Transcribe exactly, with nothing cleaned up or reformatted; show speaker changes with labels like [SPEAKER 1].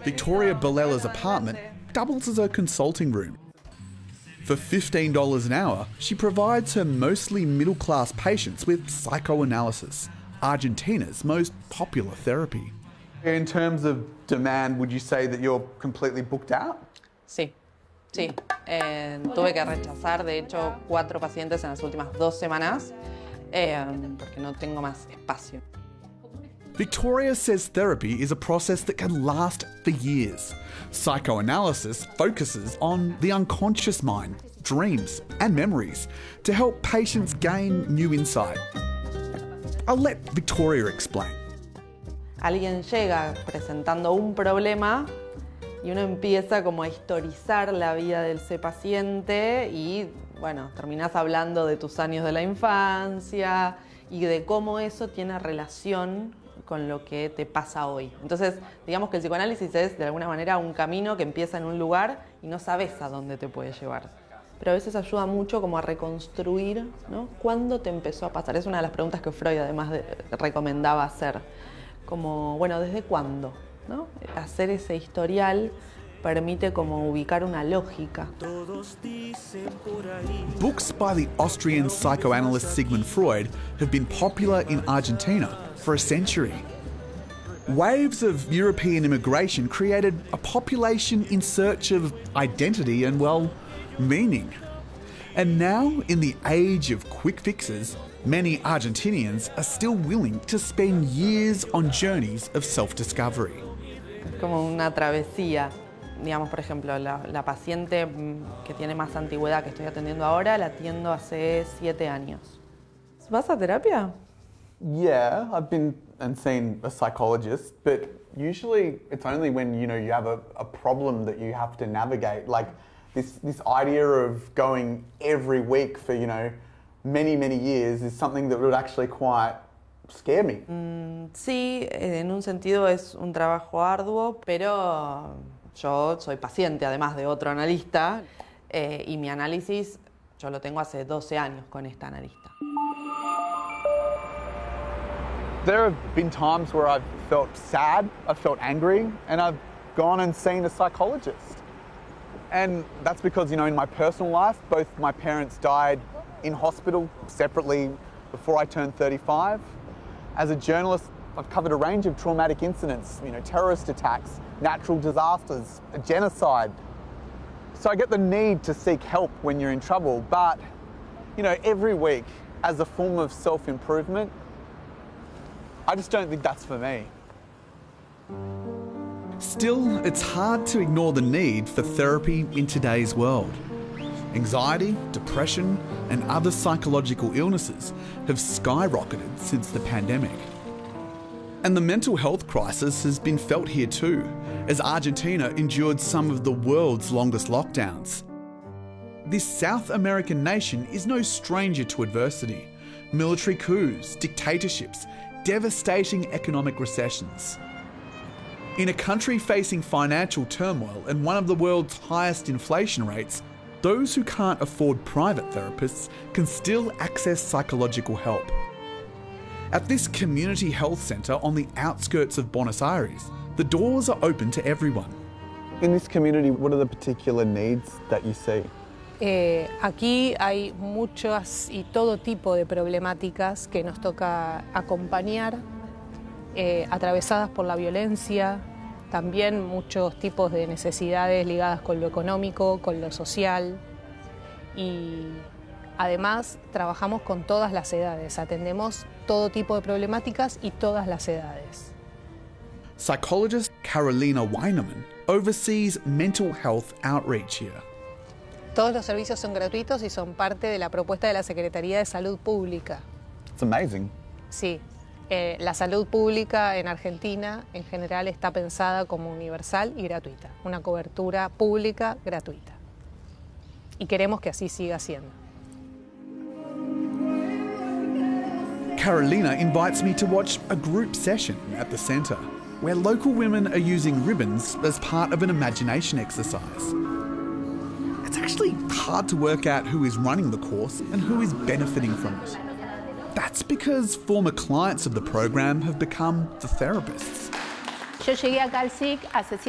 [SPEAKER 1] Victoria Balella's apartment doubles as her consulting room. For fifteen dollars an hour, she provides her mostly middle-class patients with psychoanalysis, Argentina's most popular therapy.
[SPEAKER 2] In terms of demand, would you say that you're completely booked out?
[SPEAKER 3] Sí, sí. Eh, tuve que rechazar, de hecho, cuatro pacientes en las últimas dos semanas eh, porque no tengo más espacio.
[SPEAKER 1] Victoria says therapy is a process that can last for years. Psychoanalysis focuses on the unconscious mind, dreams and memories to help patients gain new insight. I'll let Victoria explain.
[SPEAKER 3] Alguien llega presentando un problema y uno empieza como a historizar la vida de ese paciente y, bueno, terminás hablando de tus años de la infancia y de cómo eso tiene relación con lo que te pasa hoy. Entonces, digamos que el psicoanálisis es, de alguna manera, un camino que empieza en un lugar y no sabes a dónde te puede llevar. Pero a veces ayuda mucho como a reconstruir, ¿no? ¿Cuándo te empezó a pasar? Es una de las preguntas que Freud además de, recomendaba hacer. Como, bueno, ¿desde cuándo? ¿No? Hacer ese historial permite como ubicar una lógica.
[SPEAKER 1] Books by the Austrian psychoanalyst Sigmund Freud have been popular in Argentina for a century. Waves of European immigration created a population in search of identity and, well, meaning. And now, in the age of quick fixes, many Argentinians are still willing to spend years on journeys of self-discovery.
[SPEAKER 3] Como una travesía. Digamos, por ejemplo, la, la paciente que tiene más antigüedad que estoy atendiendo ahora, la atiendo hace siete años. ¿Vas a terapia?
[SPEAKER 2] Yeah, I've been and seen a psychologist, but usually it's only when, you know, you have a, a problem that you have to navigate. Like this, this idea of going every week for, you know, many, many years is something that would actually quite scare me.
[SPEAKER 3] Mm, sí, en un sentido es un trabajo arduo, pero yo soy paciente, además de otro analista, eh, y mi análisis yo lo tengo hace doce años con esta analista.
[SPEAKER 2] There have been times where I've felt sad, I've felt angry, and I've gone and seen a psychologist. And that's because, you know, in my personal life, both my parents died in hospital separately before I turned thirty-five. As a journalist, I've covered a range of traumatic incidents, you know, terrorist attacks, natural disasters, a genocide. So I get the need to seek help when you're in trouble, but, you know, every week as a form of self-improvement, I just don't think that's for me.
[SPEAKER 1] Still, it's hard to ignore the need for therapy in today's world. Anxiety, depression, and other psychological illnesses have skyrocketed since the pandemic. And the mental health crisis has been felt here too, as Argentina endured some of the world's longest lockdowns. This South American nation is no stranger to adversity. Military coups, dictatorships, devastating economic recessions. In a country facing financial turmoil and one of the world's highest inflation rates, those who can't afford private therapists can still access psychological help. At this community health centre on the outskirts of Buenos Aires, the doors are open to everyone.
[SPEAKER 2] In this community, what are the particular needs that you see?
[SPEAKER 4] Eh, aquí hay muchas y todo tipo de problemáticas que nos toca acompañar, eh, atravesadas por la violencia, también muchos tipos de necesidades ligadas con lo económico, con lo social, y además trabajamos con todas las edades, atendemos todo tipo de problemáticas y todas las edades.
[SPEAKER 1] Psychologist Carolina Weinemann oversees mental health outreach here.
[SPEAKER 4] Todos los servicios son gratuitos y son parte de la propuesta de la Secretaría de Salud Pública.
[SPEAKER 2] It's amazing.
[SPEAKER 4] Sí, eh, la salud pública en Argentina en general está pensada como universal y gratuita, una cobertura pública gratuita. Y queremos que así siga siendo.
[SPEAKER 1] Carolina invites me to watch a group session at the centre, where local women are using ribbons as part of an imagination exercise. It's actually hard to work out who is running the course and who is benefiting from it. That's because former clients of the program have become the therapists.
[SPEAKER 5] Yo llegué acá al S I C hace